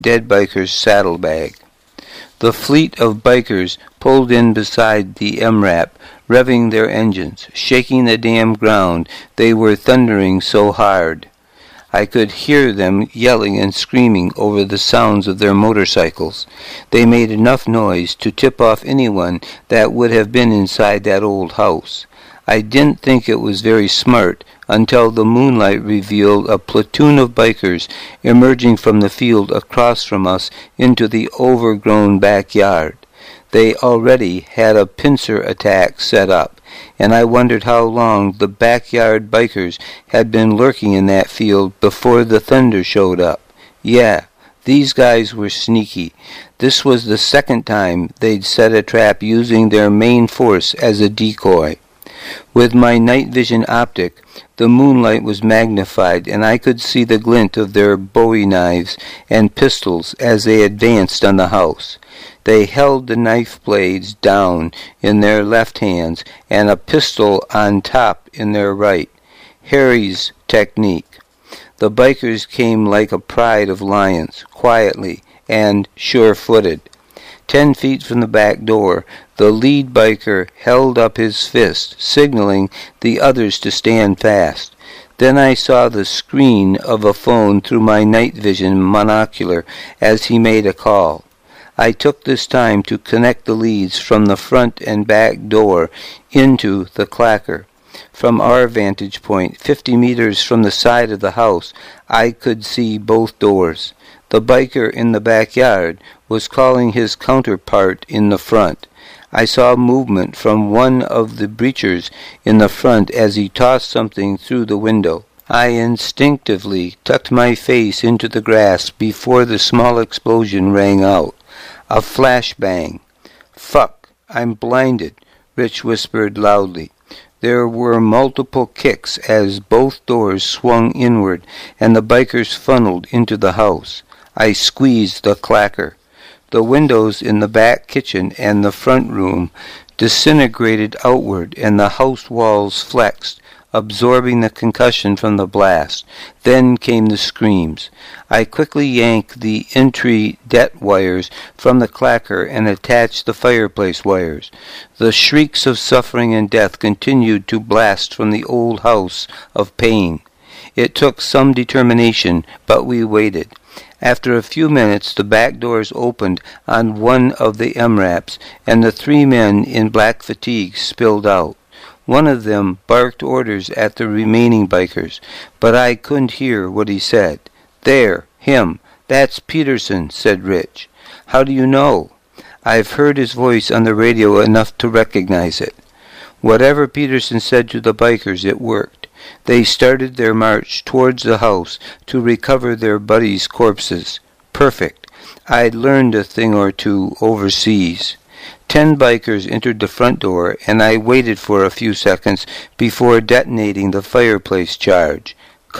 dead biker's saddlebag. The fleet of bikers pulled in beside the MRAP, revving their engines, shaking the damn ground. They were thundering so hard. I could hear them yelling and screaming over the sounds of their motorcycles. They made enough noise to tip off anyone that would have been inside that old house. I didn't think it was very smart until the moonlight revealed a platoon of bikers emerging from the field across from us into the overgrown backyard. They already had a pincer attack set up, and I wondered how long the backyard bikers had been lurking in that field before the thunder showed up. Yeah, these guys were sneaky. This was the second time they'd set a trap using their main force as a decoy. With my night vision optic, the moonlight was magnified, and I could see the glint of their bowie knives and pistols as they advanced on the house. They held the knife blades down in their left hands and a pistol on top in their right. Harry's technique. The bikers came like a pride of lions, quietly and sure-footed. 10 feet from the back door, the lead biker held up his fist, signaling the others to stand fast. Then I saw the screen of a phone through my night vision monocular as he made a call. I took this time to connect the leads from the front and back door into the clacker. From our vantage point, 50 meters from the side of the house, I could see both doors. The biker in the backyard was calling his counterpart in the front. I saw movement from one of the breachers in the front as he tossed something through the window. I instinctively tucked my face into the grass before the small explosion rang out. A flashbang. "Fuck, I'm blinded," Rich whispered loudly. There were multiple kicks as both doors swung inward and the bikers funneled into the house. I squeezed the clacker. The windows in the back kitchen and the front room disintegrated outward, and the house walls flexed, absorbing the concussion from the blast. Then came the screams. I quickly yanked the entry det wires from the clacker and attached the fireplace wires. The shrieks of suffering and death continued to blast from the old house of pain. It took some determination, but we waited. After a few minutes, the back doors opened on one of the MRAPs, and the 3 men in black fatigues spilled out. One of them barked orders at the remaining bikers, but I couldn't hear what he said. "There, him. That's Peterson," said Rich. "How do you know?" "I've heard his voice on the radio enough to recognize it." Whatever Peterson said to the bikers, it worked. They started their march towards the house to recover their buddies' corpses. Perfect. I'd learned a thing or two overseas. 10 bikers entered the front door, and I waited for a few seconds before detonating the fireplace charge.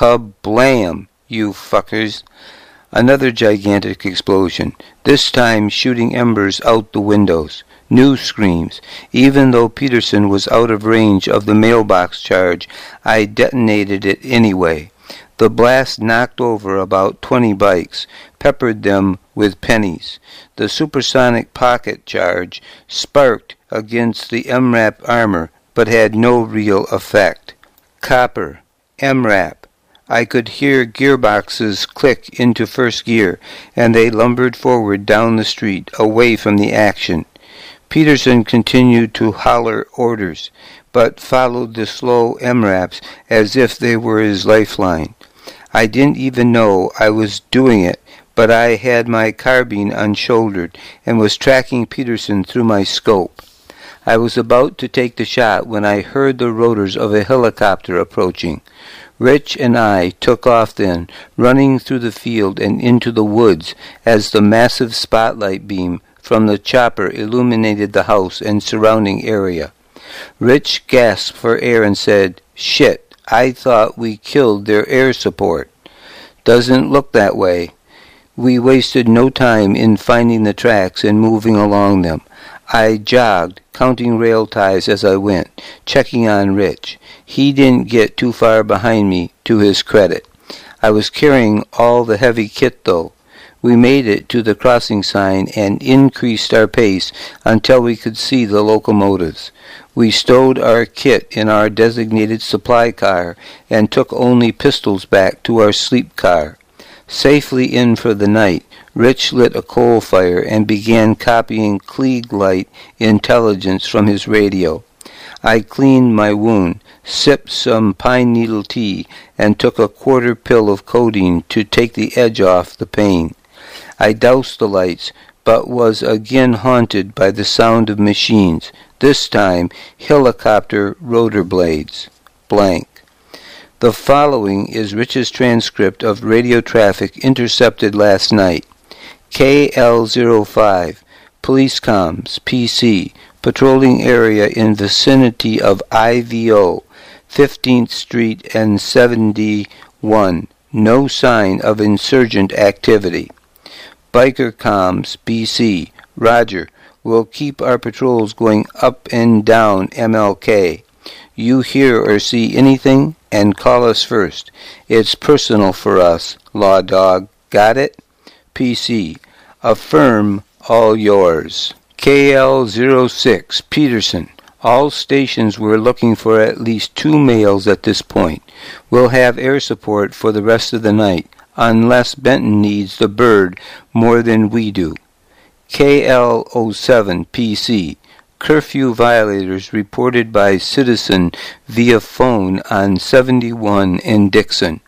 Kablam, you fuckers. Another gigantic explosion, this time shooting embers out the windows. New screams. Even though Peterson was out of range of the mailbox charge, I detonated it anyway. The blast knocked over about 20 bikes, peppered them with pennies. The supersonic pocket charge sparked against the MRAP armor, but had no real effect. Copper. MRAP. I could hear gearboxes click into first gear, and they lumbered forward down the street, away from the action. Peterson continued to holler orders, but followed the slow MRAPs as if they were his lifeline. I didn't even know I was doing it, but I had my carbine unshouldered and was tracking Peterson through my scope. I was about to take the shot when I heard the rotors of a helicopter approaching. Rich and I took off then, running through the field and into the woods as the massive spotlight beam from the chopper illuminated the house and surrounding area. Rich gasped for air and said, "Shit, I thought we killed their air support." "Doesn't look that way." We wasted no time in finding the tracks and moving along them. I jogged, counting rail ties as I went, checking on Rich. He didn't get too far behind me, to his credit. I was carrying all the heavy kit, though. We made it to the crossing sign and increased our pace until we could see the locomotives. We stowed our kit in our designated supply car and took only pistols back to our sleep car. Safely in for the night, Rich lit a coal fire and began copying Klieg-Light intelligence from his radio. I cleaned my wound, sipped some pine needle tea, and took a quarter pill of codeine to take the edge off the pain. I doused the lights, but was again haunted by the sound of machines, this time helicopter rotor blades. Blank. The following is Rich's transcript of radio traffic intercepted last night. KL05, Police Comms, PC, patrolling area in vicinity of IVO, 15th Street and 71. No sign of insurgent activity. Biker Comms, BC, Roger. We'll keep our patrols going up and down MLK. You hear or see anything? And call us first. It's personal for us, Law Dog. Got it? PC. Affirm, all yours. KL06, Peterson. All stations were looking for at least 2 males at this point. We'll have air support for the rest of the night, unless Benton needs the bird more than we do. KL07, PC. Curfew violators reported by citizen via phone on 71 in Dixon.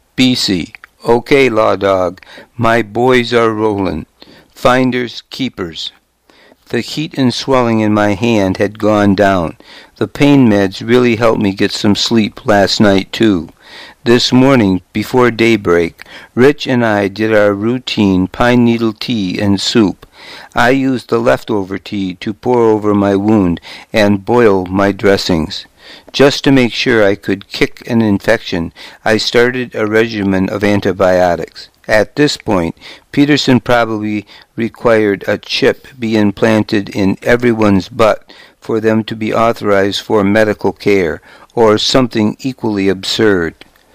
BC. Okay, Law Dog. My boys are rolling. Finders, keepers. The heat and swelling in my hand had gone down. The pain meds really helped me get some sleep last night, too. This morning, before daybreak, Rich and I did our routine pine needle tea and soup. I used the leftover tea to pour over my wound and boil my dressings. Just to make sure I could kick an infection, I started a regimen of antibiotics. At this point, Peterson probably required a chip be implanted in everyone's butt for them to be authorized for medical care, or something equally absurd.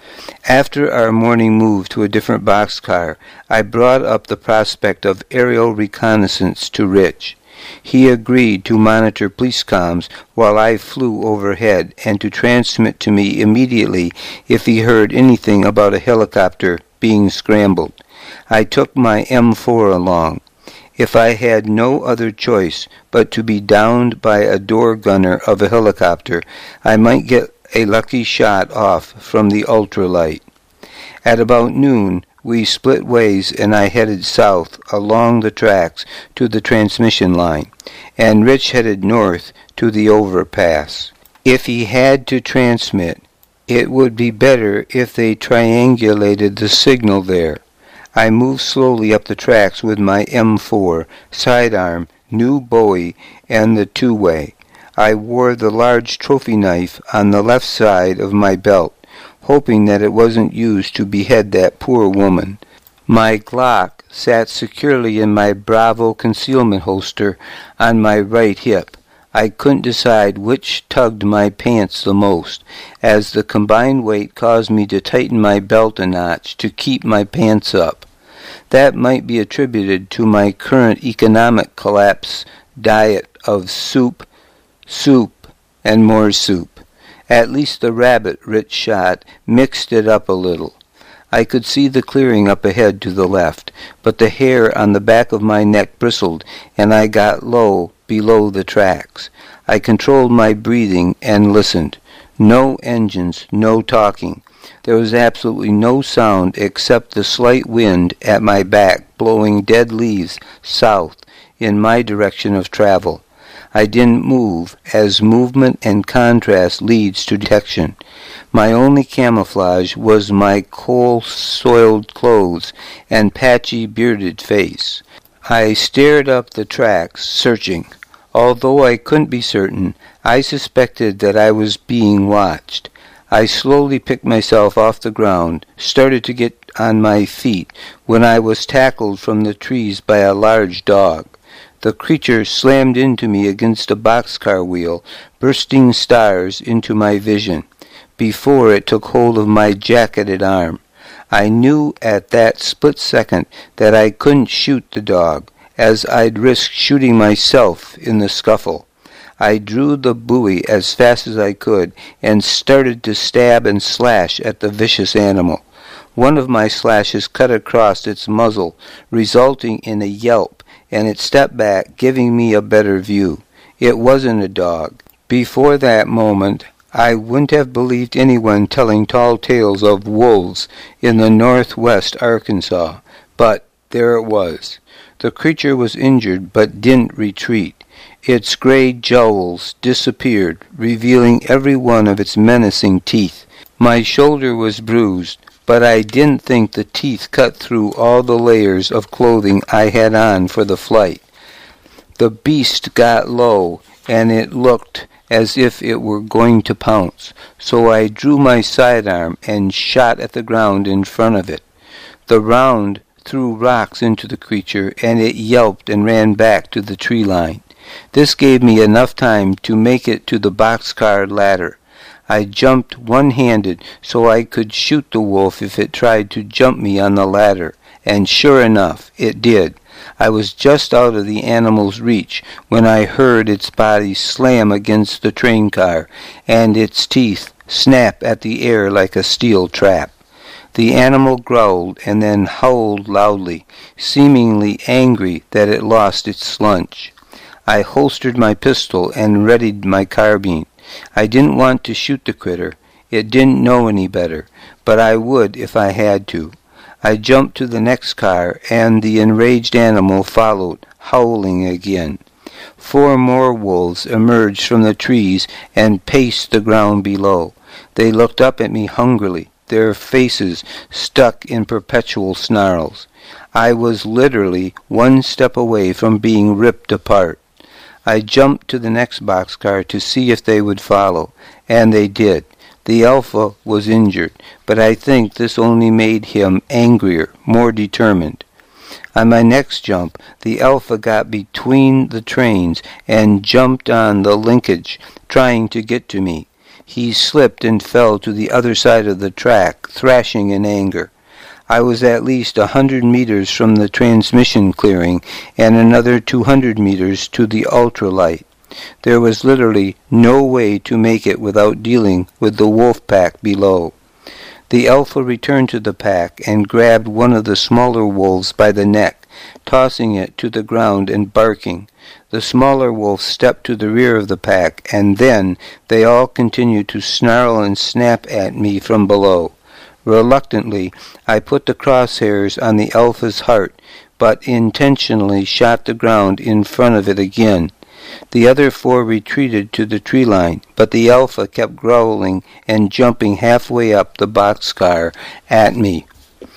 After our morning move to a different boxcar, I brought up the prospect of aerial reconnaissance to Rich. He agreed to monitor police comms while I flew overhead and to transmit to me immediately if he heard anything about a helicopter being scrambled. I took my M4 along. If I had no other choice but to be downed by a door gunner of a helicopter, I might get a lucky shot off from the ultralight. At about noon, we split ways and I headed south along the tracks to the transmission line, and Rich headed north to the overpass. If he had to transmit, it would be better if they triangulated the signal there. I moved slowly up the tracks with my M4, sidearm, new Bowie, and the two-way. I wore the large trophy knife on the left side of my belt, hoping that it wasn't used to behead that poor woman. My Glock sat securely in my Bravo concealment holster on my right hip. I couldn't decide which tugged my pants the most, as the combined weight caused me to tighten my belt a notch to keep my pants up. That might be attributed to my current economic collapse diet of soup, and more soup. At least the rabbit Rich shot mixed it up a little. I could see the clearing up ahead to the left, but the hair on the back of my neck bristled, and I got low below the tracks. I controlled my breathing and listened. No engines, no talking. There was absolutely no sound except the slight wind at my back blowing dead leaves south in my direction of travel. I didn't move, as movement and contrast leads to detection. My only camouflage was my coal-soiled clothes and patchy bearded face. I stared up the tracks, searching. Although I couldn't be certain, I suspected that I was being watched. I slowly picked myself off the ground, started to get on my feet, when I was tackled from the trees by a large dog. The creature slammed into me against a boxcar wheel, bursting stars into my vision, before it took hold of my jacketed arm. I knew at that split second that I couldn't shoot the dog, as I'd risk shooting myself in the scuffle. I drew the buoy as fast as I could and started to stab and slash at the vicious animal. One of my slashes cut across its muzzle, resulting in a yelp, and it stepped back, giving me a better view. It wasn't a dog. Before that moment, I wouldn't have believed anyone telling tall tales of wolves in the northwest Arkansas, but there it was. The creature was injured but didn't retreat. Its gray jowls disappeared, revealing every one of its menacing teeth. My shoulder was bruised, but I didn't think the teeth cut through all the layers of clothing I had on for the flight. The beast got low, and it looked as if it were going to pounce, so I drew my sidearm and shot at the ground in front of it. The round threw rocks into the creature, and it yelped and ran back to the tree line. This gave me enough time to make it to the boxcar ladder. I jumped one-handed so I could shoot the wolf if it tried to jump me on the ladder, and sure enough, it did. I was just out of the animal's reach when I heard its body slam against the train car, and its teeth snap at the air like a steel trap. The animal growled and then howled loudly, seemingly angry that it lost its lunch. I holstered my pistol and readied my carbine. I didn't want to shoot the critter. It didn't know any better, but I would if I had to. I jumped to the next car, and the enraged animal followed, howling again. 4 more wolves emerged from the trees and paced the ground below. They looked up at me hungrily, their faces stuck in perpetual snarls. I was literally one step away from being ripped apart. I jumped to the next boxcar to see if they would follow, and they did. The alpha was injured, but I think this only made him angrier, more determined. On my next jump, the alpha got between the trains and jumped on the linkage, trying to get to me. He slipped and fell to the other side of the track, thrashing in anger. I was at least 100 meters from the transmission clearing and another 200 meters to the ultralight. There was literally no way to make it without dealing with the wolf pack below. The alpha returned to the pack and grabbed one of the smaller wolves by the neck, tossing it to the ground and barking. The smaller wolf stepped to the rear of the pack, and then they all continued to snarl and snap at me from below. Reluctantly, I put the crosshairs on the alpha's heart, but intentionally shot the ground in front of it again. The other 4 retreated to the tree line, but the alpha kept growling and jumping halfway up the boxcar at me.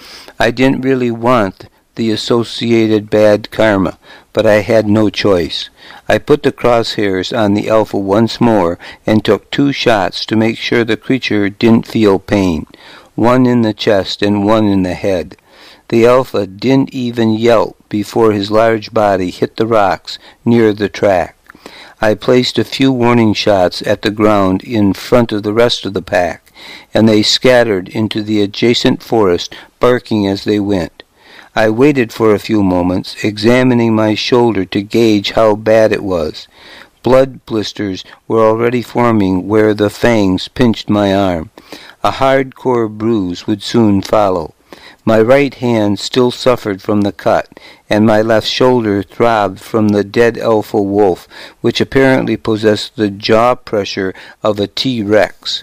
I didn't really want the associated bad karma, but I had no choice. I put the crosshairs on the alpha once more and took 2 shots to make sure the creature didn't feel pain. 1 in the chest and 1 in the head. The alpha didn't even yelp before his large body hit the rocks near the track. I placed a few warning shots at the ground in front of the rest of the pack, and they scattered into the adjacent forest, barking as they went. I waited for a few moments, examining my shoulder to gauge how bad it was. Blood blisters were already forming where the fangs pinched my arm. A hardcore bruise would soon follow. My right hand still suffered from the cut, and my left shoulder throbbed from the dead alpha wolf, which apparently possessed the jaw pressure of a T-Rex.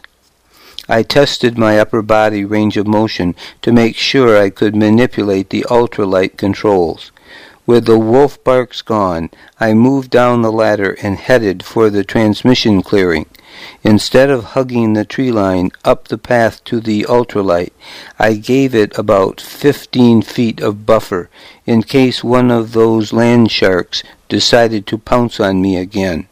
I tested my upper body range of motion to make sure I could manipulate the ultralight controls. With the wolf barks gone, I moved down the ladder and headed for the transmission clearing. Instead of hugging the tree line up the path to the ultralight, I gave it about 15 feet of buffer in case one of those land sharks decided to pounce on me again.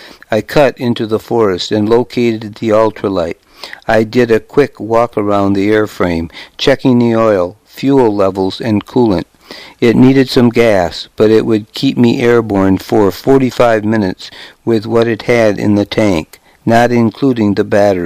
I cut into the forest and located the ultralight. I did a quick walk around the airframe, checking the oil, fuel levels, and coolant. It needed some gas, but it would keep me airborne for 45 minutes with what it had in the tank, not including the battery.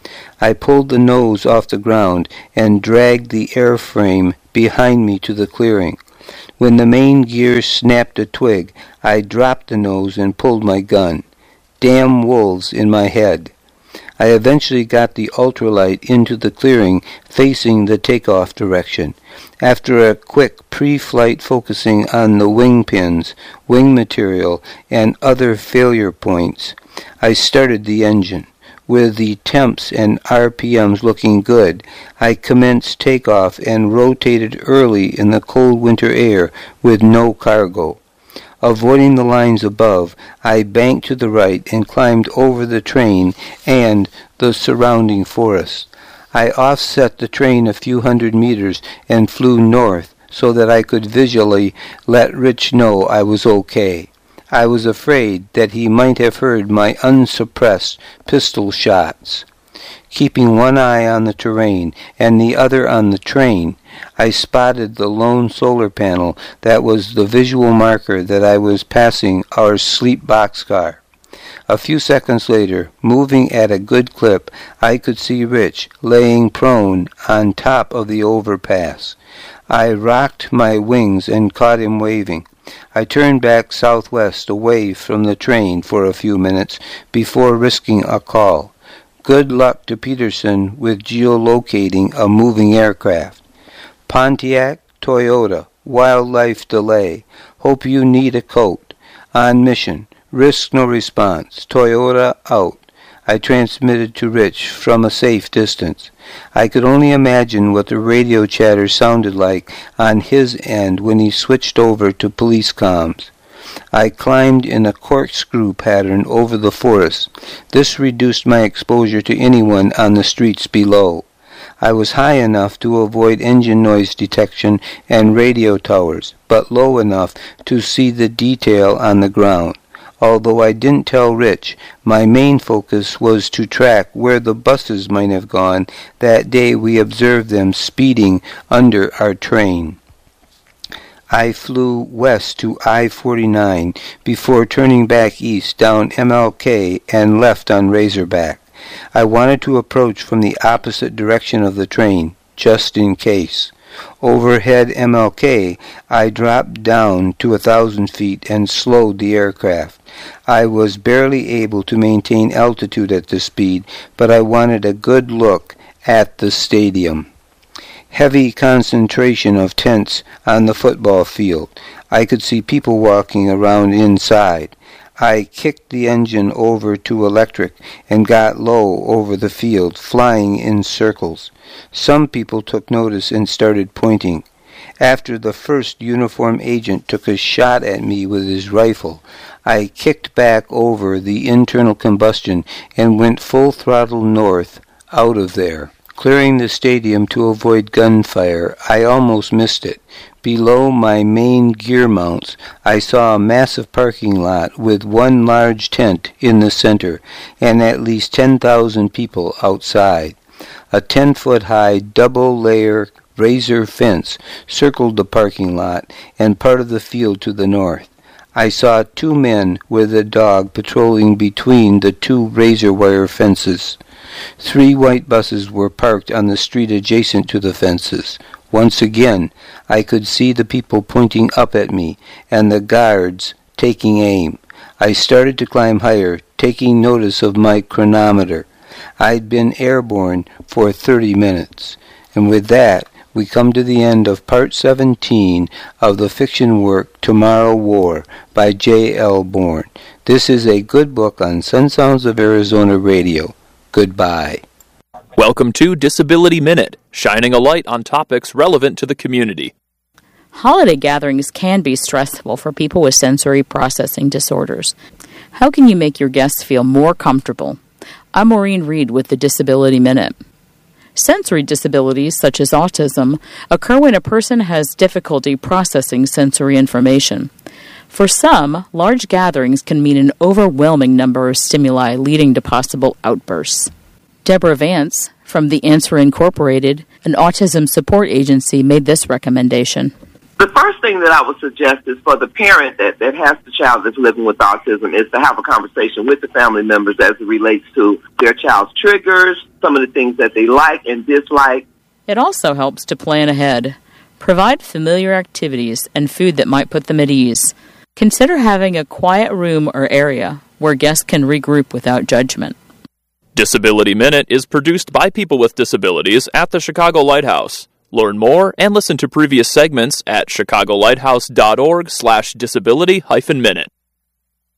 I pulled the nose off the ground and dragged the airframe behind me to the clearing. When the main gear snapped a twig, I dropped the nose and pulled my gun. Damn wolves in my head. I eventually got the ultralight into the clearing facing the takeoff direction. After a quick pre-flight focusing on the wing pins, wing material, and other failure points, I started the engine. With the temps and RPMs looking good, I commenced takeoff and rotated early in the cold winter air with no cargo. Avoiding the lines above, I banked to the right and climbed over the train and the surrounding forest. I offset the train a few hundred meters and flew north so that I could visually let Rich know I was okay. I was afraid that he might have heard my unsuppressed pistol shots. Keeping one eye on the terrain and the other on the train, I spotted the lone solar panel that was the visual marker that I was passing our sleep boxcar. A few seconds later, moving at a good clip, I could see Rich laying prone on top of the overpass. I rocked my wings and caught him waving. I turned back southwest away from the train for a few minutes before risking a call. Good luck to Peterson with geolocating a moving aircraft. Pontiac, Toyota, wildlife delay. Hope you need a coat. On mission. Risk no response. Toyota out. I transmitted to Rich from a safe distance. I could only imagine what the radio chatter sounded like on his end when he switched over to police comms. I climbed in a corkscrew pattern over the forest. This reduced my exposure to anyone on the streets below. I was high enough to avoid engine noise detection and radio towers, but low enough to see the detail on the ground. Although I didn't tell Rich, my main focus was to track where the buses might have gone that day we observed them speeding under our train. I flew west to I-49 before turning back east down MLK and left on Razorback. I wanted to approach from the opposite direction of the train, just in case. Overhead MLK, I dropped down to 1,000 feet and slowed the aircraft. I was barely able to maintain altitude at this speed, but I wanted a good look at the stadium. Heavy concentration of tents on the football field. I could see people walking around inside. I kicked the engine over to electric and got low over the field, flying in circles. Some people took notice and started pointing. After the first uniformed agent took a shot at me with his rifle, I kicked back over the internal combustion and went full throttle north out of there. Clearing the stadium to avoid gunfire, I almost missed it. Below my main gear mounts, I saw a massive parking lot with one large tent in the center and at least 10,000 people outside. A 10-foot-high double-layer razor fence circled the parking lot and part of the field to the north. I saw 2 men with a dog patrolling between the 2 razor wire fences. 3 white buses were parked on the street adjacent to the fences. Once again, I could see the people pointing up at me and the guards taking aim. I started to climb higher, taking notice of my chronometer. I'd been airborne for 30 minutes. And with that, we come to the end of Part 17 of the fiction work Tomorrow War by J.L. Bourne. This is a good book on Sun Sounds of Arizona Radio. Goodbye. Welcome to Disability Minute, shining a light on topics relevant to the community. Holiday gatherings can be stressful for people with sensory processing disorders. How can you make your guests feel more comfortable? I'm Maureen Reed with the Disability Minute. Sensory disabilities, such as autism, occur when a person has difficulty processing sensory information. For some, large gatherings can mean an overwhelming number of stimuli leading to possible outbursts. Deborah Vance, from The Answer Incorporated, an autism support agency, made this recommendation. The first thing that I would suggest is for the parent that has the child that's living with autism is to have a conversation with the family members as it relates to their child's triggers, some of the things that they like and dislike. It also helps to plan ahead. Provide familiar activities and food that might put them at ease. Consider having a quiet room or area where guests can regroup without judgment. Disability Minute is produced by people with disabilities at the Chicago Lighthouse. Learn more and listen to previous segments at chicagolighthouse.org/disability-minute.